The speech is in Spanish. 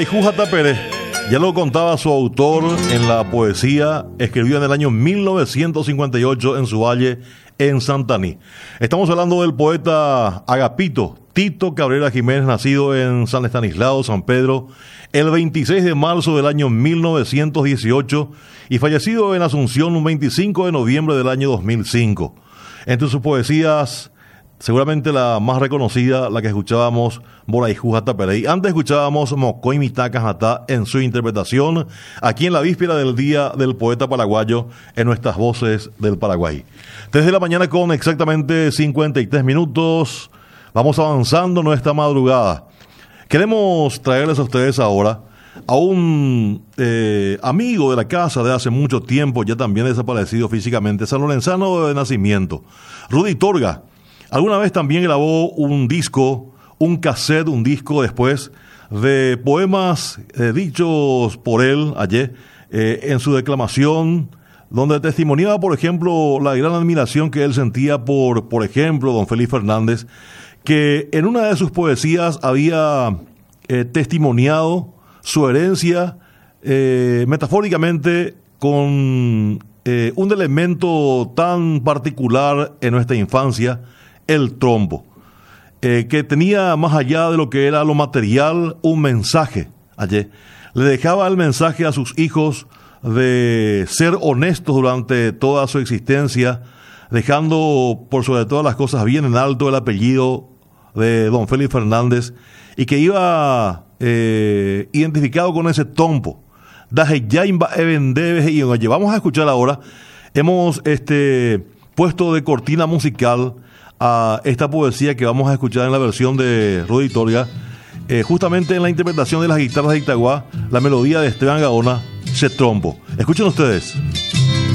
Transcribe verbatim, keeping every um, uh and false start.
Jujata Pérez, ya lo contaba su autor en la poesía, escribió en el año mil novecientos cincuenta y ocho en su valle en Santaní. Estamos hablando del poeta Agapito Tito Cabrera Jiménez, nacido en San Estanislao, San Pedro, el veintiséis de marzo del año mil novecientos dieciocho y fallecido en Asunción un veinticinco de noviembre del año dos mil cinco. Entre sus poesías, seguramente la más reconocida, la que escuchábamos, Jujata Pérez. Antes escuchábamos Mocoy Mitaka Jatá en su interpretación, aquí en la víspera del Día del Poeta Paraguayo, en nuestras voces del Paraguay. Tres de la mañana con exactamente cincuenta y tres minutos, vamos avanzando nuestra madrugada. Queremos traerles a ustedes ahora a un eh, amigo de la casa de hace mucho tiempo, ya también desaparecido físicamente, sanlorenzano de nacimiento, Rudy Torga. Alguna vez también grabó un disco, un cassette, un disco después de poemas eh, dichos por él ayer eh, en su declamación, donde testimoniaba, por ejemplo, la gran admiración que él sentía por, por ejemplo, don Félix Fernández, que en una de sus poesías había eh, testimoniado su herencia eh, metafóricamente con eh, un elemento tan particular en nuestra infancia, el trompo, eh, que tenía más allá de lo que era lo material un mensaje. Ayer le dejaba el mensaje a sus hijos de ser honestos durante toda su existencia, dejando por sobre todas las cosas bien en alto el apellido de don Félix Fernández, y que iba eh, identificado con ese trompo. Y vamos a escuchar ahora, hemos este, puesto de cortina musical a esta poesía que vamos a escuchar en la versión de Rudy Torga, eh, justamente en la interpretación de las guitarras de Itaguá, la melodía de Esteban Gaona, Se Trompo. Escuchen ustedes.